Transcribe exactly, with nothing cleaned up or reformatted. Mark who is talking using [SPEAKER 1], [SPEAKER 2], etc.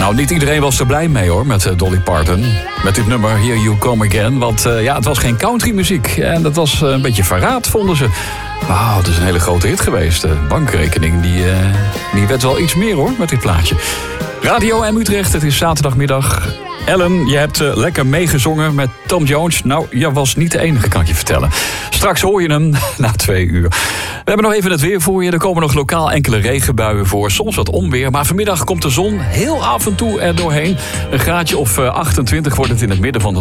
[SPEAKER 1] Nou, niet iedereen was er blij mee hoor, met uh, Dolly Parton. Met dit nummer, Here You Come Again. Want uh, ja, het was geen countrymuziek. En dat was uh, een beetje verraad, vonden ze. Wauw, het is een hele grote hit geweest. De bankrekening, die, uh, die werd wel iets meer hoor, met dit plaatje. Radio M Utrecht, het is zaterdagmiddag. Ellen, je hebt uh, lekker meegezongen met Tom Jones. Nou, jij was niet de enige, kan ik je vertellen. Straks hoor je hem na twee uur. We hebben nog even het weer voor je. Er komen nog lokaal enkele regenbuien voor. Soms wat onweer. Maar vanmiddag komt de zon heel af en toe er doorheen. Een graadje of uh, achtentwintig wordt het in het midden van de